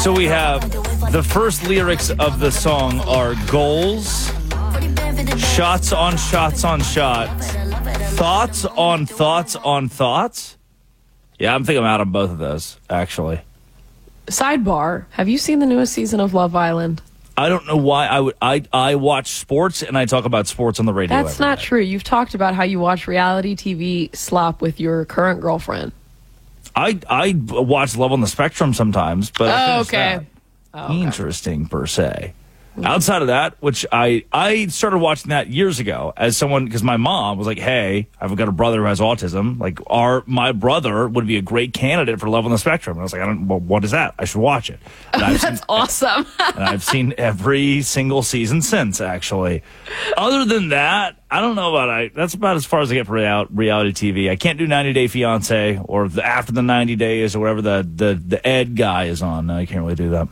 So we have the first lyrics of the song are goals, shots on shots on shots, thoughts on thoughts on thoughts. Yeah, I'm thinking I'm out on both of those, actually. Sidebar, have you seen the newest season of Love Island? I don't know why I watch sports and I talk about sports on the radio. That's not true. You've talked about how you watch reality TV slop with your current girlfriend. I watch Love on the Spectrum sometimes, but I finished okay. that. Oh, okay. Interesting per se. Outside of that, which I started watching that years ago as someone, because my mom was like, hey, I've got a brother who has autism. Like, my brother would be a great candidate for Love on the Spectrum. And I was like, well, what is that? I should watch it. That's awesome. And I've seen every single season since, actually. Other than that, I don't know about that's about as far as I get for reality TV. I can't do 90 Day Fiance or after the 90 days or whatever the Ed guy is on. I can't really do that.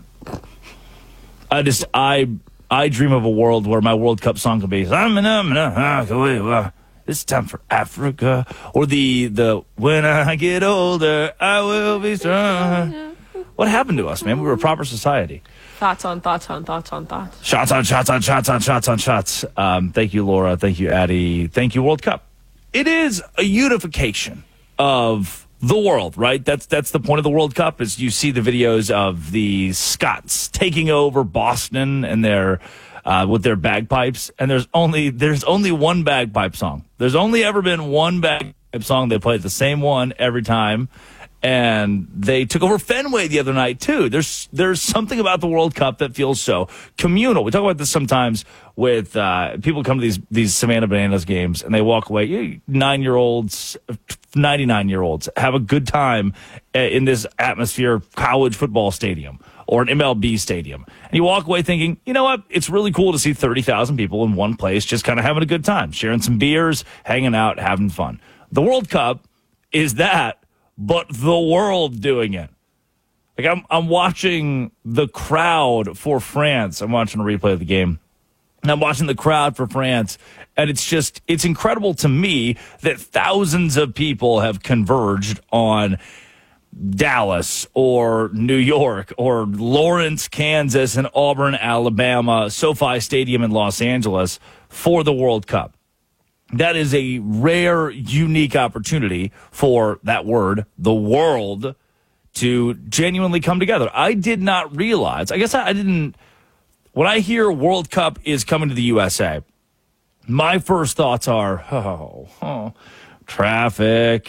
I dream of a world where my World Cup song could be "It's time for Africa," or the "When I get older, I will be strong." What happened to us, man? We were a proper society. Thoughts on thoughts on thoughts on thoughts. Shots on shots on shots on shots on shots. Thank you, Laura. Thank you, Addie. Thank you, World Cup. It is a unification of the world, right? That's the point of the World Cup. Is you see the videos of the Scots taking over Boston and their with their bagpipes, and there's only one bagpipe song. There's only ever been one bagpipe song. They play the same one every time, and they took over Fenway the other night too. There's something about the World Cup that feels so communal. We talk about this sometimes with people come to these Savannah Bananas games and they walk away. 9-year-olds, 99-year-olds have a good time in this atmosphere, college football stadium or an MLB stadium. And you walk away thinking, you know what? It's really cool to see 30,000 people in one place just kind of having a good time, sharing some beers, hanging out, having fun. The World Cup is that, but the world doing it. Like I'm watching the crowd for France. I'm watching a replay of the game. And I'm watching the crowd for France, and it's incredible to me that thousands of people have converged on Dallas or New York or Lawrence, Kansas, and Auburn, Alabama, SoFi Stadium in Los Angeles for the World Cup. That is a rare, unique opportunity for that word, the world, to genuinely come together. I did not realize, I guess I didn't. When I hear World Cup is coming to the USA, my first thoughts are, traffic.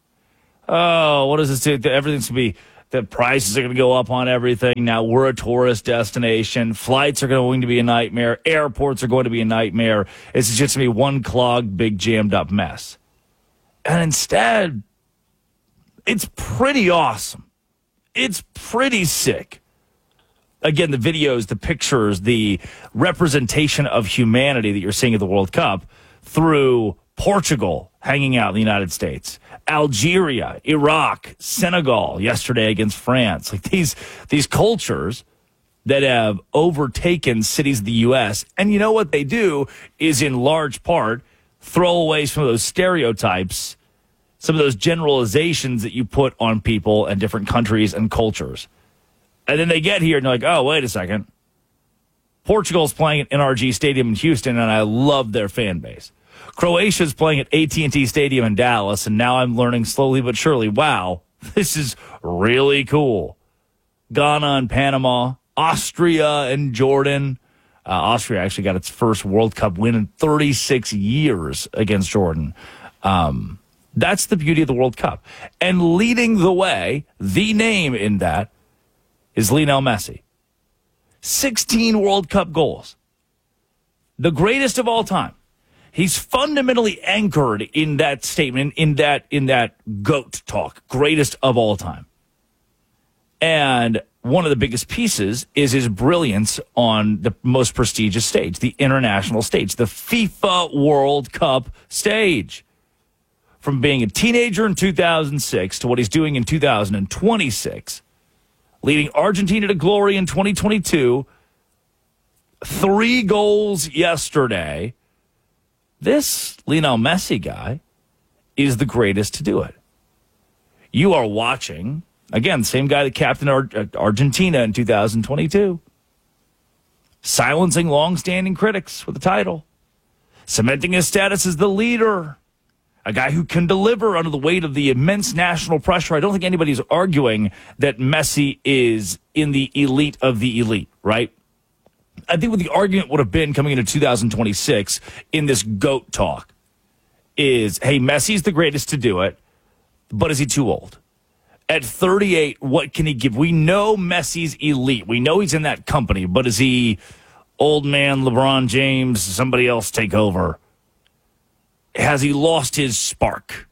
Oh, what does this do? Everything's going to be, the prices are going to go up on everything. Now we're a tourist destination. Flights are going to be a nightmare. Airports are going to be a nightmare. It's just going to be one clogged, big, jammed up mess. And instead, it's pretty awesome. It's pretty sick. Again, the videos, the pictures, the representation of humanity that you're seeing at the World Cup through Portugal hanging out in the United States, Algeria, Iraq, Senegal yesterday against France. Like these cultures that have overtaken cities of the U.S. And you know what they do is in large part throw away some of those stereotypes, some of those generalizations that you put on people and different countries and cultures. And then they get here and they're like, oh, wait a second. Portugal's playing at NRG Stadium in Houston, and I love their fan base. Croatia's playing at AT&T Stadium in Dallas, and now I'm learning slowly but surely, wow, this is really cool. Ghana and Panama, Austria and Jordan. Austria actually got its first World Cup win in 36 years against Jordan. That's the beauty of the World Cup. And leading the way, the name in that, is Lionel Messi. 16 World Cup goals. The greatest of all time. He's fundamentally anchored in that statement, in that GOAT talk, greatest of all time. And one of the biggest pieces is his brilliance on the most prestigious stage, the international stage, the FIFA World Cup stage. From being a teenager in 2006 to what he's doing in 2026, leading Argentina to glory in 2022, 3 goals yesterday. This Lionel Messi guy is the greatest to do it. You are watching Again, same guy that captained Argentina in 2022. Silencing long-standing critics with the title. Cementing his status as the leader. A guy who can deliver under the weight of the immense national pressure. I don't think anybody's arguing that Messi is in the elite of the elite, right? I think what the argument would have been coming into 2026 in this GOAT talk is, hey, Messi's the greatest to do it, but is he too old? At 38, what can he give? We know Messi's elite. We know he's in that company, but is he old man LeBron James, somebody else take over? Has he lost his spark?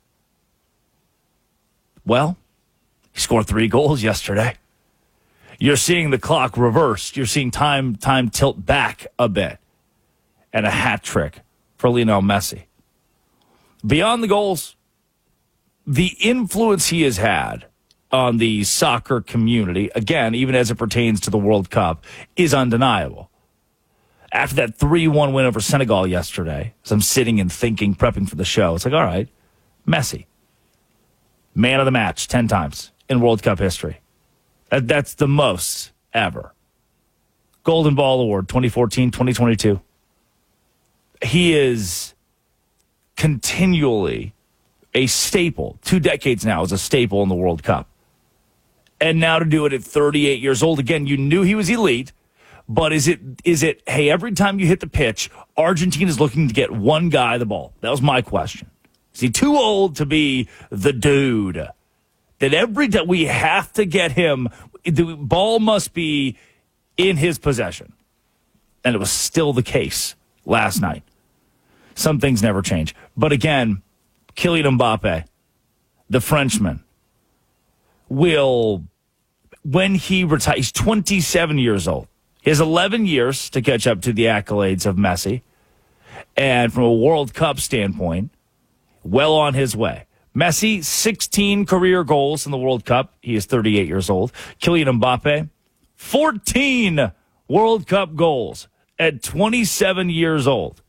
Well, he scored 3 goals yesterday. You're seeing the clock reversed. You're seeing time tilt back a bit. And a hat trick for Lionel Messi. Beyond the goals, the influence he has had on the soccer community, again, even as it pertains to the World Cup, is undeniable. After that 3-1 win over Senegal yesterday, as I'm sitting and thinking, prepping for the show, it's like, all right, Messi, man of the match 10 times in World Cup history. That's the most ever. Golden Ball Award 2014, 2022. He is continually a staple. 2 decades now as a staple in the World Cup. And now to do it at 38 years old, again, you knew he was elite, but is it, hey, every time you hit the pitch, Argentina's looking to get one guy the ball? That was my question. Is he too old to be the dude? That every time we have to get him, the ball must be in his possession. And it was still the case last night. Some things never change. But again, Kylian Mbappe, the Frenchman, will, when he retires, he's 27 years old. He has 11 years to catch up to the accolades of Messi. And from a World Cup standpoint, well on his way. Messi, 16 career goals in the World Cup. He is 38 years old. Kylian Mbappe, 14 World Cup goals at 27 years old.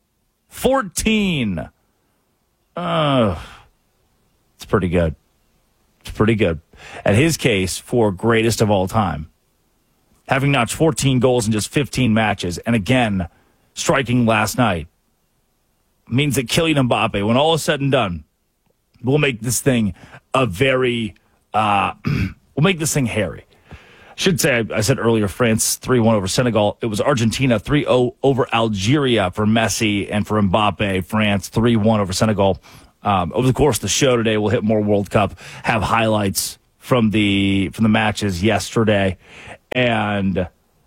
14. It's pretty good. It's pretty good. At his case, for greatest of all time, having notched 14 goals in just 15 matches, and again, striking last night, means that Kylian Mbappe, when all is said and done, will make this thing a very, will make this thing hairy. Should say, I said earlier, France 3-1 over Senegal. It was Argentina 3-0 over Algeria for Messi, and for Mbappe, France 3-1 over Senegal. Over the course of the show today, we'll hit more World Cup, have highlights from the matches yesterday, and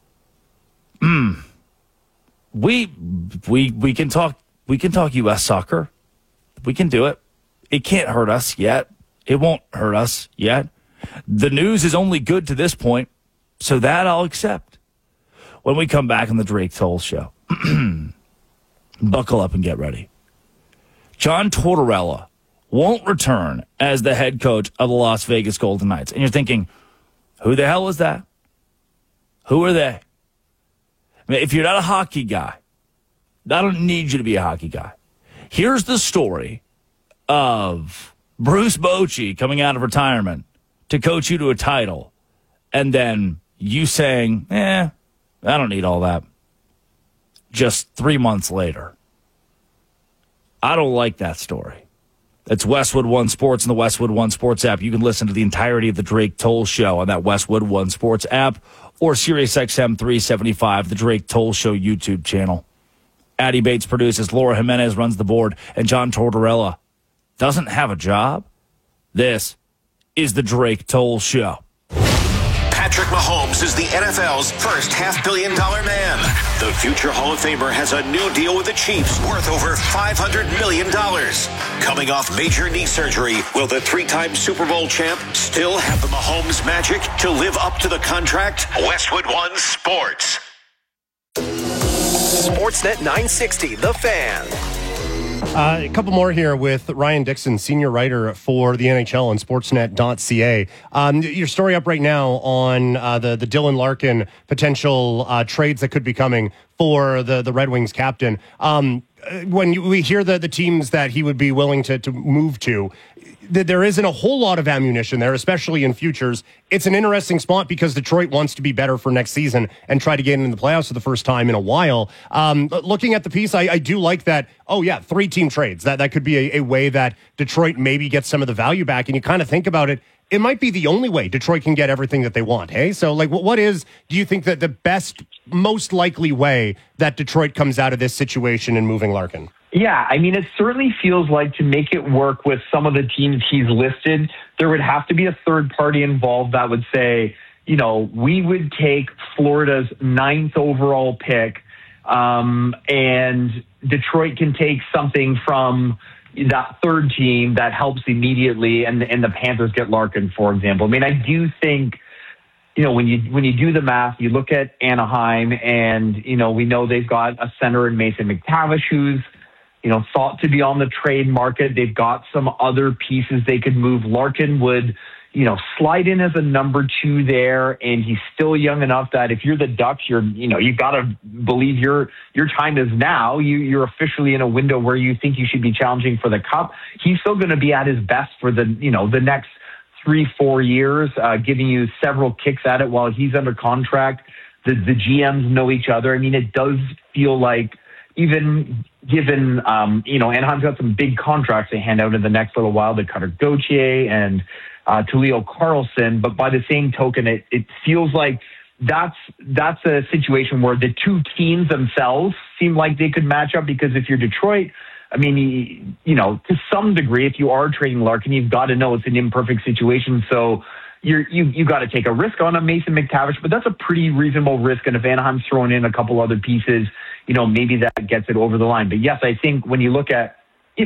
we can talk U.S. soccer. We can do it. It can't hurt us yet. It won't hurt us yet. The news is only good to this point, so that I'll accept. When we come back on the Drake Toll Show, buckle up and get ready. John Tortorella won't return as the head coach of the Las Vegas Golden Knights. And you're thinking, who the hell is that? Who are they? I mean, if you're not a hockey guy, I don't need you to be a hockey guy. Here's the story of Bruce Bochy coming out of retirement to coach you to a title, and then you saying, I don't need all that. Just 3 months later. I don't like that story. It's Westwood One Sports and the Westwood One Sports app. You can listen to the entirety of the Drake Toll Show on that Westwood One Sports app or SiriusXM 375, the Drake Toll Show YouTube channel. Addie Bates produces, Laura Jimenez runs the board, and John Tortorella doesn't have a job. This is the Drake Toll Show. Patrick Mahomes is the NFL's first $500 million man. The future Hall of Famer has a new deal with the Chiefs worth over $500 million. Coming off major knee surgery, will the 3-time Super Bowl champ still have the Mahomes magic to live up to the contract? Westwood One Sports. Sportsnet 960, The Fan. A couple more here with Ryan Dixon, senior writer for the NHL on Sportsnet.ca. Your story up right now on the Dylan Larkin potential trades that could be coming for the Red Wings captain. when we hear the teams that he would be willing to move to, there isn't a whole lot of ammunition there, especially in futures. It's an interesting spot because Detroit wants to be better for next season and try to get into the playoffs for the first time in a while. Looking at the piece, I do like that. Oh yeah, 3-team trades. That could be a way that Detroit maybe gets some of the value back. And you kind of think about it, it might be the only way Detroit can get everything that they want. Hey, so like, do you think that the best, most likely way that Detroit comes out of this situation in moving Larkin? Yeah, I mean, it certainly feels like to make it work with some of the teams he's listed, there would have to be a third party involved that would say, we would take Florida's 9th overall pick, and Detroit can take something from that third team that helps immediately, and the Panthers get Larkin, for example. I mean, I do think, when you do the math, you look at Anaheim, and we know they've got a center in Mason McTavish who's thought to be on the trade market. They've got some other pieces they could move. Larkin would, slide in as a number 2 there, and he's still young enough that if you're the Ducks, you've got to believe your time is now. You're officially in a window where you think you should be challenging for the Cup. He's still going to be at his best for the next 3-4 years, giving you several kicks at it while he's under contract. The GMs know each other. I mean, it does feel like, even given, Anaheim's got some big contracts they hand out in the next little while, the Cutter Gauthier and Tulio Carlson. But by the same token, it feels like that's a situation where the two teams themselves seem like they could match up, because if you're Detroit, I mean, to some degree, if you are trading Larkin, you've got to know it's an imperfect situation. So you got to take a risk on a Mason McTavish, but that's a pretty reasonable risk. And if Anaheim's throwing in a couple other pieces, maybe that gets it over the line. But yes, I think when you look at,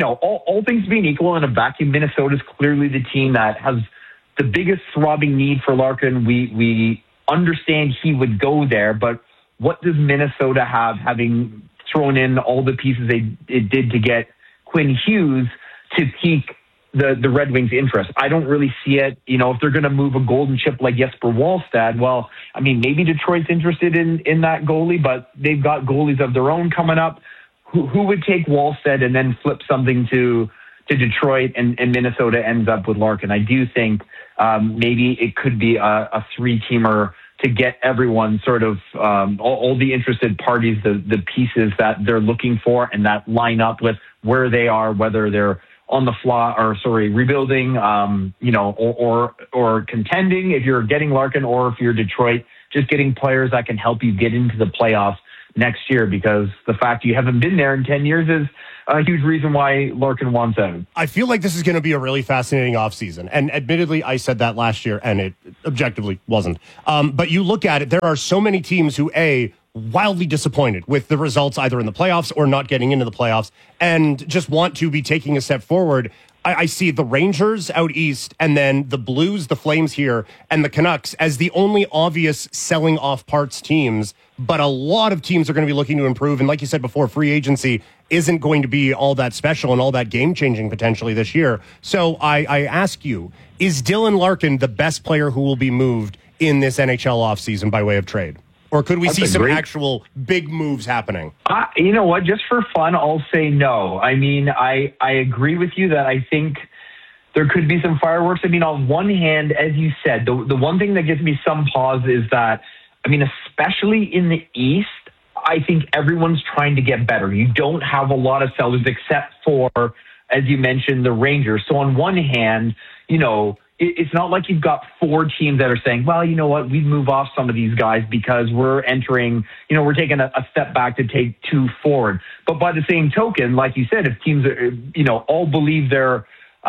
all things being equal in a vacuum, Minnesota's clearly the team that has the biggest throbbing need for Larkin. We understand he would go there, but what does Minnesota have, having thrown in all the pieces it did to get Quinn Hughes, to pique the Red Wings' interest? I don't really see it. If they're going to move a golden chip like Jesper Wallstedt, well, I mean, maybe Detroit's interested in that goalie, but they've got goalies of their own coming up. Who would take Wallstedt and then flip something to Detroit, and Minnesota ends up with Larkin? I do think maybe it could be a 3-teamer to get everyone sort of all the interested parties, the pieces that they're looking for, and that line up with where they are, whether they're on the fly, rebuilding, or contending if you're getting Larkin, or if you're Detroit, just getting players that can help you get into the playoffs next year, because the fact you haven't been there in 10 years is a huge reason why Larkin wants out. I feel like this is going to be a really fascinating offseason. And admittedly, I said that last year, and it objectively wasn't. But you look at it, there are so many teams who, wildly disappointed with the results either in the playoffs or not getting into the playoffs, and just want to be taking a step forward. I see the Rangers out east, and then the Blues, the Flames here, and the Canucks as the only obvious selling off parts teams. But a lot of teams are going to be looking to improve. And like you said before, free agency isn't going to be all that special and all that game-changing potentially this year. So I ask you, is Dylan Larkin the best player who will be moved in this NHL offseason by way of trade? Or could we see some actual big moves happening? You know what? Just for fun, I'll say no. I mean, I agree with you that I think there could be some fireworks. I mean, on one hand, as you said, the one thing that gives me some pause is that, I mean, especially in the East, I think everyone's trying to get better. You don't have a lot of sellers except for, as you mentioned, the Rangers. So on one hand, it's not like you've got 4 teams that are saying, well, you know what, we'd move off some of these guys because we're entering, we're taking a step back to take 2 forward. But by the same token, like you said, if teams are, all believe they're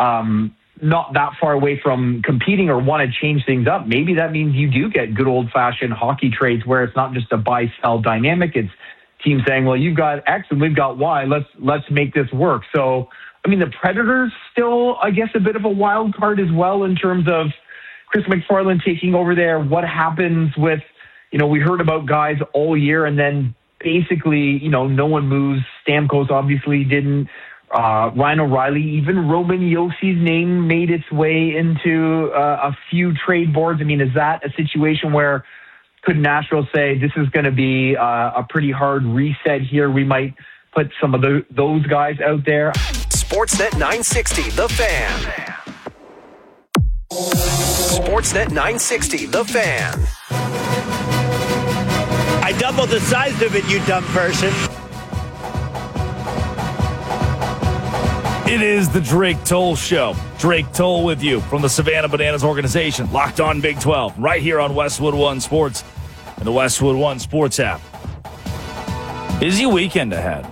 not that far away from competing or want to change things up, maybe that means you do get good old-fashioned hockey trades where it's not just a buy-sell dynamic. It's teams saying, well, you've got X and we've got Y. Let's make this work. So, I mean, the Predators still, I guess, a bit of a wild card as well in terms of Chris McFarland taking over there. What happens with, we heard about guys all year and then basically, no one moves. Stamkos obviously didn't. Ryan O'Reilly, even Roman Yossi's name made its way into a few trade boards. I mean, is that a situation where could Nashville say this is going to be a pretty hard reset here? We might put some of those guys out there. Sportsnet 960, The Fan. Sportsnet 960, The Fan. I doubled the size of it, you dumb person. It is the Drake Toll Show. Drake Toll with you from the Savannah Bananas organization. Locked on Big 12. Right here on Westwood One Sports and the Westwood One Sports app. Busy weekend ahead.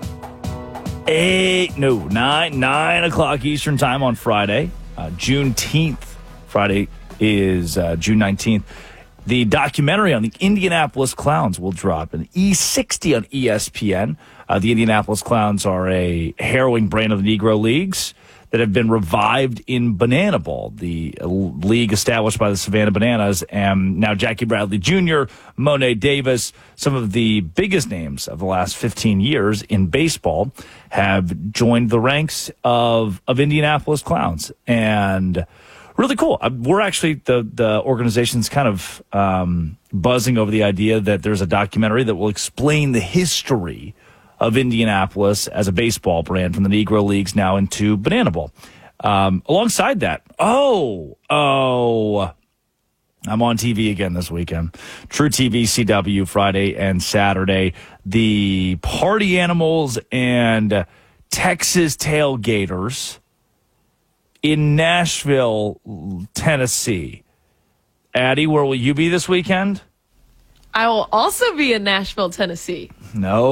9 o'clock Eastern time on Friday. Juneteenth. Friday is June 19th. The documentary on the Indianapolis Clowns will drop in E60 on ESPN. The Indianapolis Clowns are a harrowing brand of the Negro Leagues that have been revived in Banana Ball, the league established by the Savannah Bananas. And now Jackie Bradley Jr., Monet Davis, some of the biggest names of the last 15 years in baseball have joined the ranks of Indianapolis Clowns. And really cool. We're actually, the organization's kind of buzzing over the idea that there's a documentary that will explain the history of Indianapolis as a baseball brand from the Negro Leagues now into Banana Ball. Alongside that, I'm on TV again this weekend. True TV CW Friday and Saturday. The Party Animals and Texas Tailgaters in Nashville, Tennessee. Addie, where will you be this weekend? I will also be in Nashville, Tennessee. No.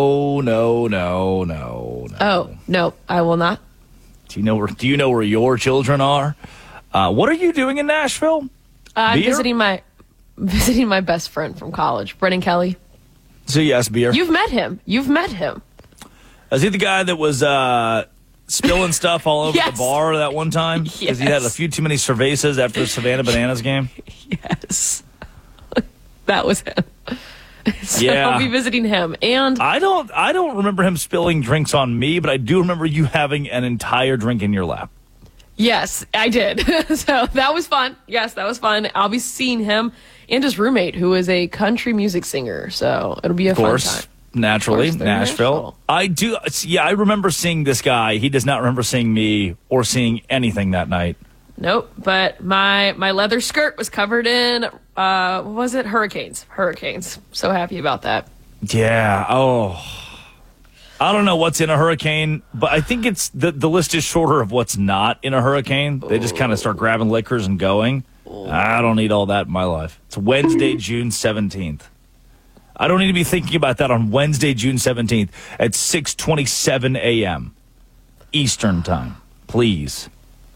Oh, no, I will not. Do you know where your children are? What are you doing in Nashville? I'm visiting my best friend from college, Brennan Kelly. So yes, beer. You've met him. Is he the guy that was spilling stuff all over Yes. the bar that one time? Because he had a few too many cervezas after the Savannah Bananas game? Yes. That was him. So Yeah. I'll be visiting him. And I don't remember him spilling drinks on me, but I do remember you having an entire drink in your lap. yes, I did. So that was fun. Yes, that was fun. I'll be seeing him and his roommate, who is a country music singer. So it'll be a fun time. Naturally, Of course, they're Nashville. I do. Yeah, I remember seeing this guy. He does not remember seeing me or seeing anything that night. Nope. But my leather skirt was covered in, what was it? Hurricanes. So happy about that. Yeah. Oh, I don't know what's in a hurricane, but I think it's the list is shorter of what's not in a hurricane. They just kind of start grabbing liquors and going. I don't need all that in my life. It's Wednesday, June 17th. I don't need to be thinking about that on Wednesday, June 17th at 6:27 a.m. Eastern time. Please.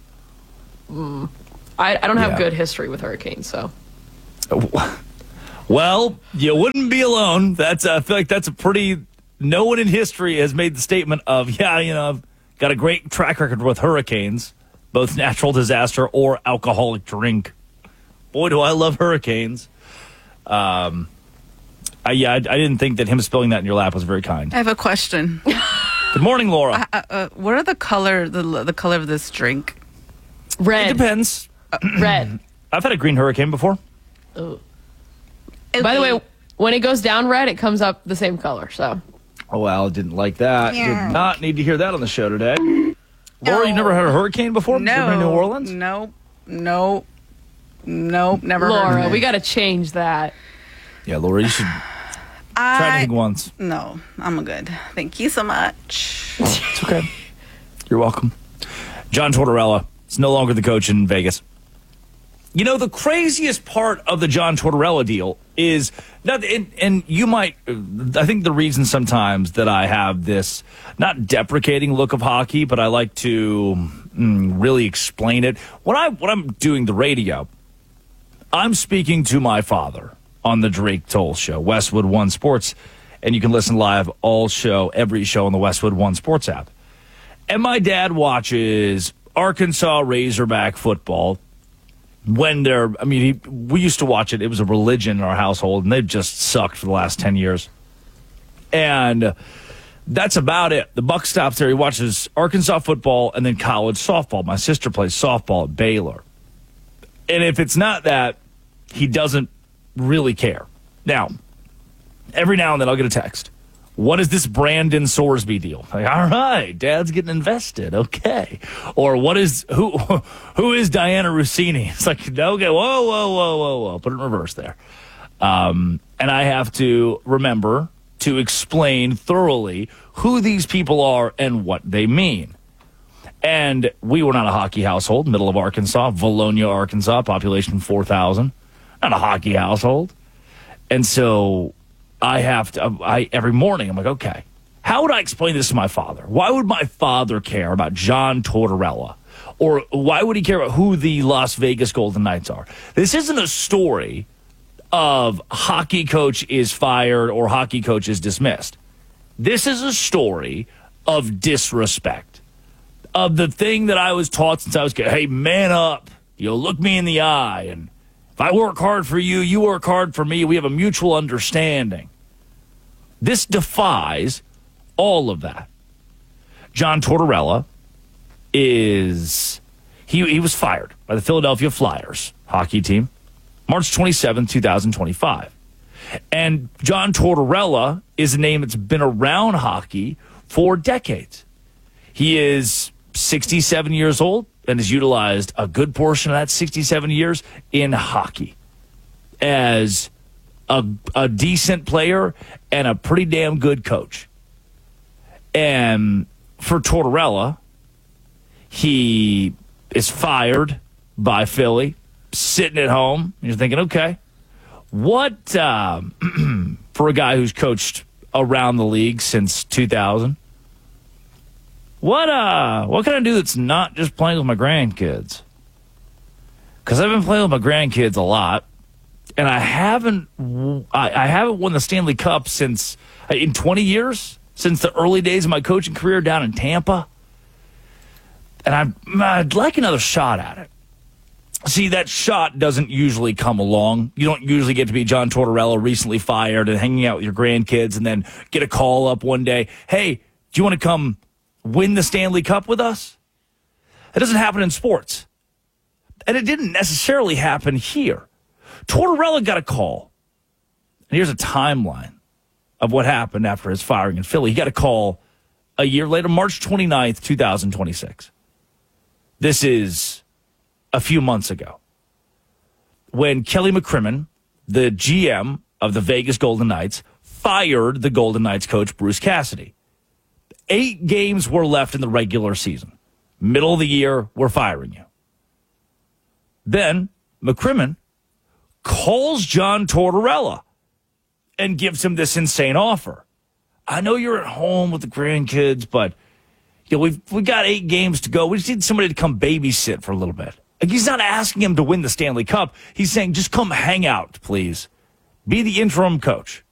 I don't have Yeah. good history with hurricanes, so. Well, you wouldn't be alone. I feel like that's a pretty. No one in history has made the statement of, I've got a great track record with hurricanes, both natural disaster or alcoholic drink. Boy, do I love hurricanes. I didn't think that him spilling that in your lap was very kind. I have a question. Good morning, Laura. What are the color of this drink? It Red. depends. Red. I've had a green hurricane before. By the way, when it goes down red, it comes up the same color, so. Oh, well, didn't like that. Did not need to hear that on the show today. Laura, you never had a hurricane before? No. You ever been to New Orleans? Nope, never heard Laura, of it. we got to change that. Yeah, Laura, you should try anything once. No, I'm good. Thank you so much. It's okay. You're welcome. John Tortorella is no longer the coach in Vegas. You know, the craziest part of the John Tortorella deal is, and you might, I think the reason sometimes that I have this not deprecating look of hockey, but I like to really explain it. When I'm doing the radio, I'm speaking to my father on the Drake Toll Show, Westwood One Sports, and you can listen live every show on the Westwood One Sports app. And my dad watches Arkansas Razorback football when we used to watch it. It was a religion in our household, and they've just sucked for the last 10 years. And that's about it. The buck stops there. He watches Arkansas football and then college softball. My sister plays softball at Baylor. And if it's not that, he doesn't really care. Now, every now and then I'll get a text. What is this Brandon Sorsby deal? Like, all right, Dad's getting invested. Okay. Or who is Diana Rossini? It's like, okay, whoa. Put it in reverse there. And I have to remember to explain thoroughly who these people are and what they mean. And we were not a hockey household, middle of Arkansas, Valonia, Arkansas, population 4,000. Not a hockey household. And so I have to, every morning, I'm like, okay, how would I explain this to my father? Why would my father care about John Tortorella? Or why would he care about who the Las Vegas Golden Knights are? This isn't a story of hockey coach is fired or hockey coach is dismissed. This is a story of disrespect, of the thing that I was taught since I was a kid. Hey, man up. Look me in the eye. And if I work hard for you, you work hard for me. We have a mutual understanding. This defies all of that. John Tortorella he was fired by the Philadelphia Flyers hockey team, March 27, 2025. And John Tortorella is a name that's been around hockey for decades. He is 67 years old and has utilized a good portion of that 67 years in hockey as a decent player and a pretty damn good coach. And for Tortorella, he is fired by Philly, sitting at home. You're thinking, okay, what for a guy who's coached around the league since 2000? What can I do that's not just playing with my grandkids? Because I've been playing with my grandkids a lot, and I haven't won the Stanley Cup since in 20 years, since the early days of my coaching career down in Tampa. And I'd like another shot at it. See, that shot doesn't usually come along. You don't usually get to be John Tortorella, recently fired, and hanging out with your grandkids, and then get a call up one day. Hey, do you want to come win the Stanley Cup with us? It doesn't happen in sports. And it didn't necessarily happen here. Tortorella got a call. And here's a timeline of what happened after his firing in Philly. He got a call a year later, March 29th, 2026. This is a few months ago, when Kelly McCrimmon, the GM of the Vegas Golden Knights, fired the Golden Knights coach Bruce Cassidy. 8 games were left in the regular season. Middle of the year, we're firing you. Then McCrimmon calls John Tortorella and gives him this insane offer. I know you're at home with the grandkids, but we've got 8 games to go. We just need somebody to come babysit for a little bit. Like, he's not asking him to win the Stanley Cup. He's saying, just come hang out, please. Be the interim coach.